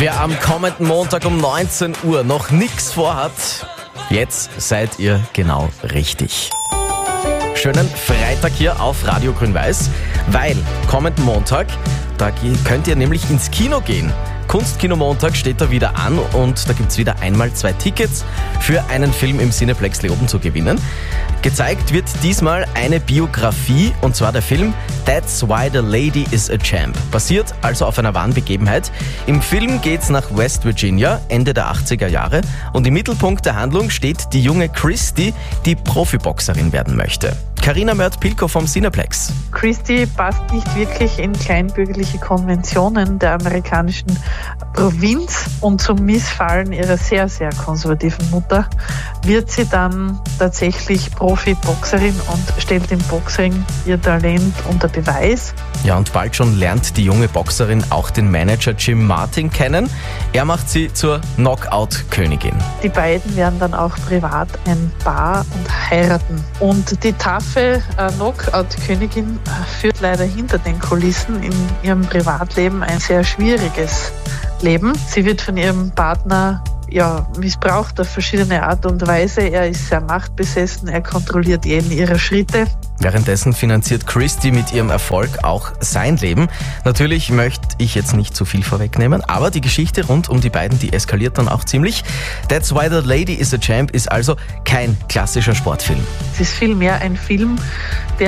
Wer am kommenden Montag um 19 Uhr noch nichts vorhat, jetzt seid ihr genau richtig. Schönen Freitag hier auf Radio Grün-Weiß, weil kommenden Montag, da könnt ihr nämlich ins Kino gehen. Kunstkino Montag steht da wieder an und da gibt es wieder einmal 2 Tickets für einen Film im Cineplex Leoben zu gewinnen. Gezeigt wird diesmal eine Biografie und zwar der Film That's Why the Lady is a Champ. Basiert also auf einer wahren Begebenheit. Im Film geht's nach West Virginia, Ende der 80er Jahre und im Mittelpunkt der Handlung steht die junge Christy, die Profiboxerin werden möchte. Carina Mört-Pilko vom Cineplex. Christy passt nicht wirklich in kleinbürgerliche Konventionen der amerikanischen Provinz und zum Missfallen ihrer sehr, sehr konservativen Mutter wird sie dann tatsächlich Profiboxerin und stellt im Boxring ihr Talent unter Beweis. Ja, und bald schon lernt die junge Boxerin auch den Manager Jim Martin kennen. Er macht sie zur Knockout-Königin. Die beiden werden dann auch privat ein Paar und heiraten. Und die taffe Knockout-Königin führt leider hinter den Kulissen in ihrem Privatleben ein sehr schwieriges Leben. Sie wird von ihrem Partner missbraucht auf verschiedene Art und Weise. Er ist sehr machtbesessen, er kontrolliert jeden ihrer Schritte. Währenddessen finanziert Christy mit ihrem Erfolg auch sein Leben. Natürlich möchte ich jetzt nicht zu viel vorwegnehmen, aber die Geschichte rund um die beiden, die eskaliert dann auch ziemlich. That's Why the Lady is a Champ ist also kein klassischer Sportfilm. Es ist vielmehr ein Film, der